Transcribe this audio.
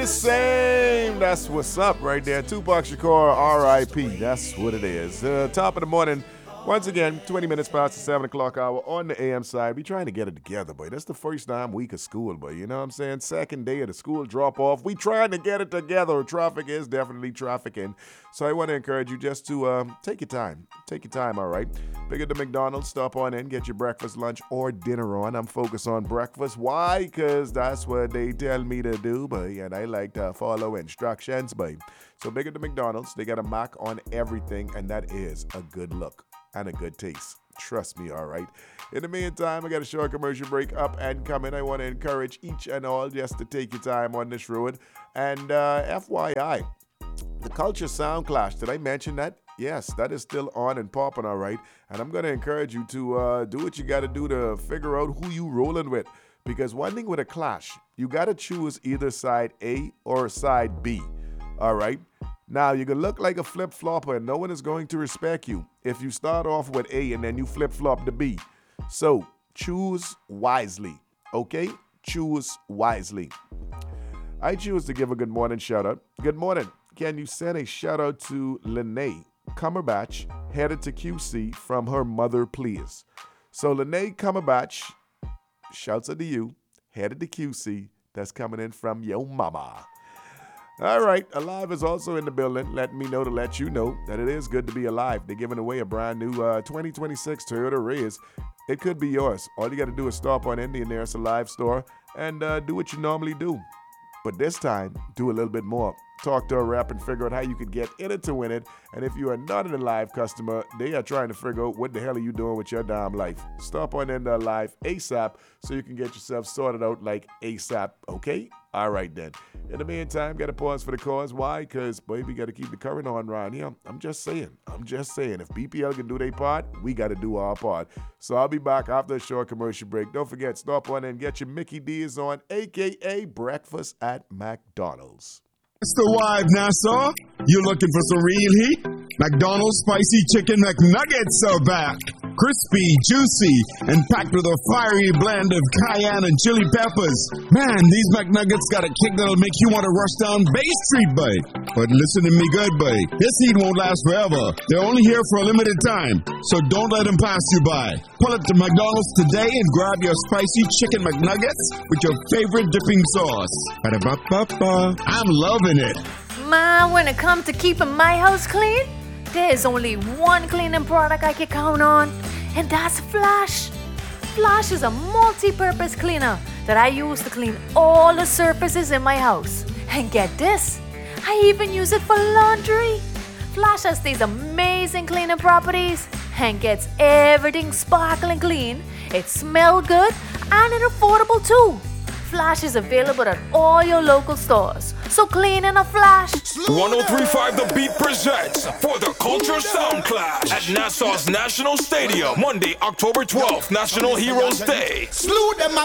the same. That's what's up right there. Tupac Shakur, R.I.P. That's what it is. Top of the morning. Once again, 20 minutes past the 7 o'clock hour on the AM side. We trying to get it together, boy. That's the first time week of school, boy. You know what I'm saying? Second day of the school drop-off. We trying to get it together. Traffic is definitely trafficking. So I want to encourage you just to take your time. Take your time, all right? Pick up the McDonald's, stop on in, get your breakfast, lunch, or dinner on. I'm focused on breakfast. Why? Because that's what they tell me to do, boy. And I like to follow instructions, boy. So pick up the McDonald's. They got a mark on everything, and that is a good look and a good taste. Trust me, all right? In the meantime, I got a short commercial break up and coming. I want to encourage each and all just to take your time on this road. And FYI, the Culture Sound Clash, did I mention that? Yes, that is still on and popping, all right? And I'm going to encourage you to do what you got to do to figure out who you rolling with. Because one thing with a clash, you got to choose either side A or side B, all right? Now, you can look like a flip-flopper and no one is going to respect you if you start off with A and then you flip-flop to B. So, choose wisely, okay? Choose wisely. I choose to give a good morning shout-out. Good morning. Can you send a shout-out to Lene Cumberbatch, headed to QC from her mother, please? So, Lene Cumberbatch, shouts out to you, headed to QC, that's coming in from your mama. All right, Alive is also in the building, letting me know to let you know that it is good to be alive. They're giving away a brand new 2026 Toyota Reyes. It could be yours. All you got to do is stop on in the nearest Alive store and do what you normally do. But this time, do a little bit more. Talk to a rep and figure out how you could get in it to win it. And if you are not an Alive customer, they are trying to figure out what the hell are you doing with your damn life. Stop on in to Alive ASAP so you can get yourself sorted out like ASAP, okay? All right, then. In the meantime, got to pause for the cause. Why? Because, boy, we got to keep the current on around here. I'm just saying. If BPL can do their part, we got to do our part. So I'll be back after a short commercial break. Don't forget, stop on and get your Mickey D's on, a.k.a. Breakfast at McDonald's. Mr. Wive Nassau, you looking for some real heat? McDonald's Spicy Chicken McNuggets are back. Crispy, juicy, and packed with a fiery blend of cayenne and chili peppers. Man, these McNuggets got a kick that'll make you want to rush down Bay Street, boy. But listen to me good, boy. This heat won't last forever. They're only here for a limited time, so don't let them pass you by. Pull up to McDonald's today and grab your Spicy Chicken McNuggets with your favorite dipping sauce. Ba-da-ba-ba-ba. I'm loving it. Ma, when it comes to keeping my house clean, there's only one cleaning product I can count on, and that's Flash. Flash is a multi-purpose cleaner that I use to clean all the surfaces in my house. And get this, I even use it for laundry. Flash has these amazing cleaning properties and gets everything sparkling clean. It smells good and it's affordable too. Flash is available at all your local stores. So clean in a flash. 1035 The Beat presents For the Culture Sound Clash at Nassau's National Stadium, Monday, October 12th, National Heroes Day. Slew them